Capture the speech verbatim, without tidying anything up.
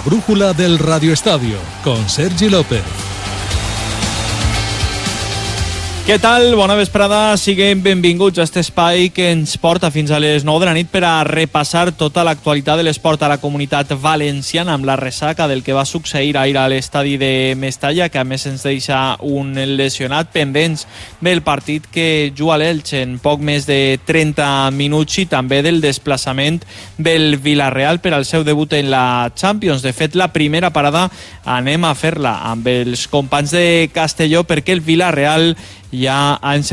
brújula del Radio Estadio, con Sergi López. Què tal? Bona vesprada, siguem benvinguts a este espai que ens porta fins a les nou de la nit per a repassar tota l'actualitat de l'esport a la comunitat valenciana amb la ressaca del que va succeir ahir a l'estadi de Mestalla, que a més ens deixa un lesionat, pendents del partit que juga l'Elx en poc més de trenta minuts i també del desplaçament del Villarreal per al seu debut en la Champions. De fet, la primera parada anem a fer-la amb els companys de Castelló perquè el Villarreal ja ha encetat